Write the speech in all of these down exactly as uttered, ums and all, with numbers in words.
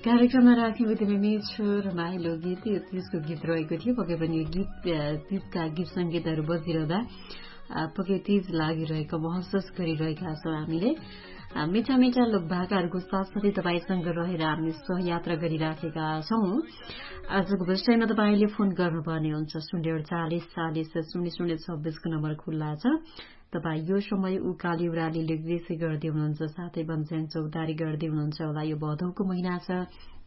कार्यक्रममा राख्ने बित्तिकै मिठो रमाइलो गीत यो तीजको गीत रहेको थियो। पक्कै पनि यो गीत तीजका गीत सङ्गीतहरू बजिरहँदा पक्कै तीज लागिरहेको महसुस गरिरहेका छौँ। हामीले मिठा मिठा लोकभाकाहरूको साथसाथै तपाईँसँग रहेर हामी सहयात्रा गरिराखेका छौँ। आजको विषयमा तपाईँले फोन गर्नुपर्ने हुन्छ शून्य अडचालिस चालिस शून्य शून्य छब्बिसको नम्बर खुल्ला छ। तपाईँ यो समय उकाली उराली लेख्दै गर्दै हुनुहुन्छ, साथै वञ्चन चौतारी गर्दै हुनुहुन्छ होला। यो भदौको महिना छ,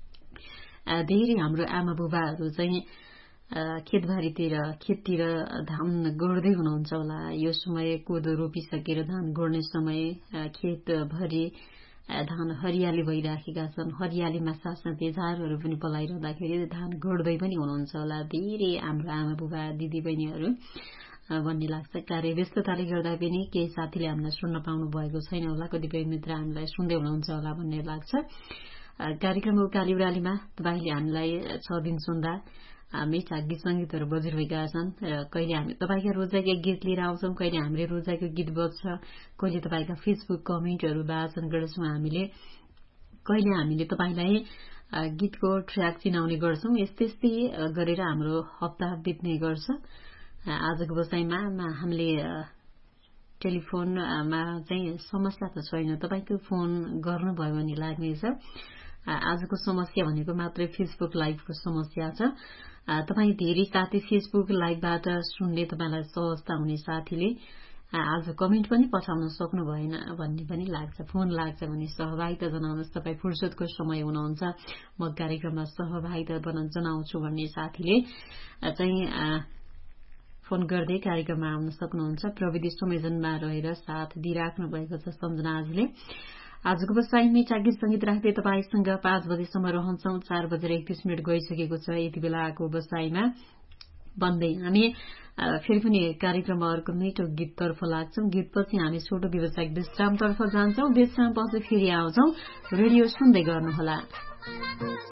धेरै हाम्रो आमा बुबाहरू चाहिँ खेतबारीतिर खेततिर धान गोड्दै हुनुहुन्छ होला। यो समय कोदो रोपिसकेर धान गोड्ने समय, खेतभरि धान हरियाली भइराखेका छन्। हरियालीमा साथसाथै झारहरू पनि पलाइरहँदाखेरि धान गोड्दै पनि हुनुहुन्छ होला धेरै हाम्रो आमा बुबा दिदी बहिनीहरू भन्ने लाग्छ। कार्य व्यस्तताले गर्दा पनि केही साथीले हामीलाई सुन्न पाउनु भएको छैन होला, कतिपय मित्र हामीलाई सुन्दै हुनुहुन्छ होला भन्ने लाग्छ। कार्यक्रम उकाली उरालीमा तपाईँले हामीलाई छ दिन सुन्दा मिठा गीत सङ्गीतहरू बजिरहेका छन्। कहिले हामी तपाईँका रोजाइका गीत लिएर आउँछौँ, कहिले हामीले रोजाइको गीत बज्छ, कहिले तपाईँका फेसबुक कमेन्टहरू वाचन गर्छौँ हामीले, कहिले हामीले तपाईँलाई गीतको ट्र्याक चिनाउने गर्छौँ। यस्तै यस्तै गरेर हाम्रो हप्ता बित्ने गर्छ। आजको बसाइमा हामीले टेलिफोनमा चाहिँ समस्या त छैन, तपाईँको फोन गर्नुभयो भने लाग्नेछ। आजको समस्या भनेको मात्रै फेसबुक लाइभको समस्या छ। तपाईँ धेरै साथी फेसबुक लाइभबाट सुन्ने तपाईँलाई सहजता हुने साथीले आज कमेन्ट पनि पठाउन सक्नु भएन भन्ने पनि लाग्छ। फोन लाग्छ भने सहभागिता जनाउनुहोस्, तपाईँ फुर्सदको समय हुनुहुन्छ, म कार्यक्रममा सहभागिता बन्न जनाउँछु भन्ने साथीले चाहिँ फोन गर्दै कार्यक्रममा आउन सक्नुहुन्छ। प्रविधि संयोजनमा रहेर साथ दिइराख्नु भएको छ सम्झना आजले। आजको बसाइ मिठा गीत सङ्गीत राख्दै तपाईँसँग पाँच बजेसम्म रहन्छौँ। चार बजेर एकतिस मिनट गइसकेको छ। यति बेलाको बसाइमा बन्दै हामी फेरि पनि कार्यक्रममा अर्को मिठो गीततर्फ लाग्छौँ। गीतपछि हामी छोटो व्यावसायिक विश्रामतर्फ जान्छौँ। विश्रामपछि फेरि आउँछौँ। रेडियो सुन्दै गर्नुहोला।